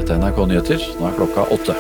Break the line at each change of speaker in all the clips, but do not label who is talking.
Dette er NRK Nyheter, nå er klokka 8.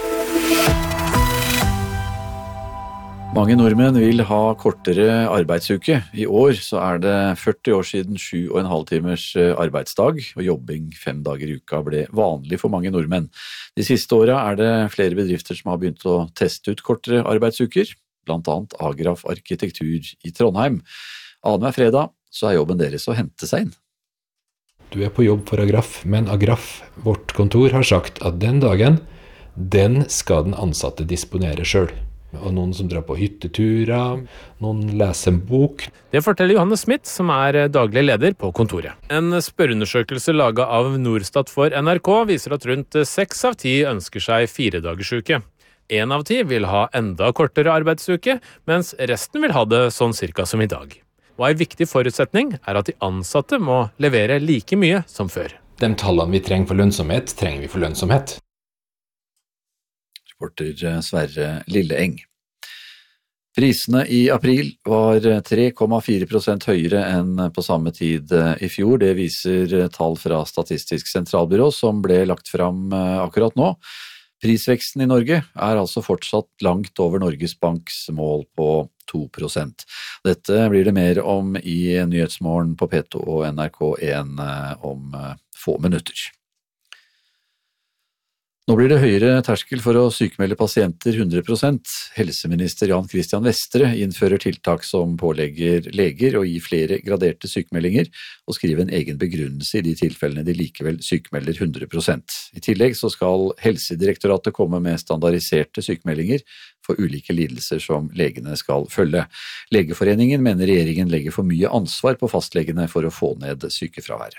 Mange nordmenn vil ha kortere arbeidsuke. I år så er det 40 år siden 7,5 timers arbeidsdag, og jobbing 5 dager i uka ble vanlig for mange nordmenn. De siste årene er det flere bedrifter som har begynt å teste ut kortere arbeidsuker, blant annet Agraf Arkitektur i Trondheim. Annenhver fredag så er jobben deres å hente seg inn.
Du er på jobb for Agraf, men Agraf, vårt kontor, har sagt at den dagen, den skal den ansatte disponere selv. Og noen som drar på hytteturer, noen leser en bok.
Det forteller Johanne Smith, som er daglig leder på kontoret. En spørreundersøkelse laget av Norstat for NRK viser at rundt 6 av 10 ønsker seg 4-dagersuke. 1 av 10 vil ha enda kortere arbeidsuke, mens resten vil ha det sånn cirka som i dag. Og en viktig forutsetning er at de ansatte må levere like mye som før.
De tallene vi trenger for lønnsomhet, trenger vi for lønnsomhet.
Reporter Sverre Lilleeng. Prisene i april var 3,4% høyere enn på samme tid i fjor. Det viser tall fra Statistisk sentralbyrå som ble lagt fram akkurat nå. Prisveksten i Norge er altså fortsatt langt over Norges Banks mål på 2%. Dette blir det mer om i Nyhetsmorgen på P2 og NRK1 om få minutter. Nå blir det høyere terskel for å sykmelde pasienter 100%. Helseminister Jan Christian Vestre innfører tiltak som pålegger leger å gi flere graderte sykmeldinger og skrive en egen begrunnelse i de tilfellene de likevel sykmelder 100%. I tillegg så skal Helsedirektoratet komme med standardiserte sykmeldinger for ulike lidelser som legene skal følge. Legeforeningen mener regjeringen legger for mye ansvar på fastlegene for å få ned sykefraværet.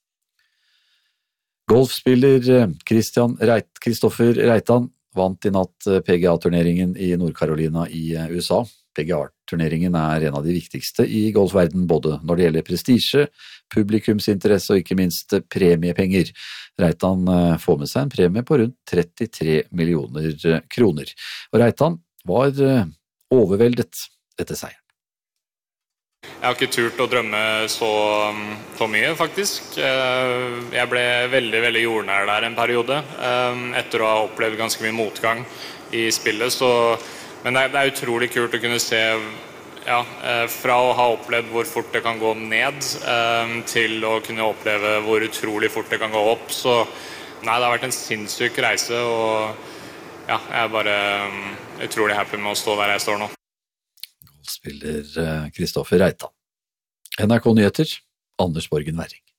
Golfspiller Kristoffer Reitan vant i natt PGA-turneringen i Nord-Carolina i USA. PGA-turneringen er en av de viktigste i golfverden, både når det gjelder prestisje, publikumsinteresse og ikke minst premiepenger. Reitan får med seg en premie på rundt 33 millioner kroner. Og Reitan var overveldet etter seieren.
Jeg har ikke turt å drømme så mye, faktisk. Jeg ble veldig jordnær der en periode, etter å ha opplevd ganske mye motgang i spillet. Men det er utrolig kult å kunne se, fra å ha opplevd hvor fort det kan gå ned, til å kunne oppleve hvor utrolig fort det kan gå opp. Så det har vært en sinnssyk reise, og jeg er bare utrolig happy med å stå der jeg står nå.
Spiller Kristoffer Reitan. NRK Nyheter, Anders Borgen Werring.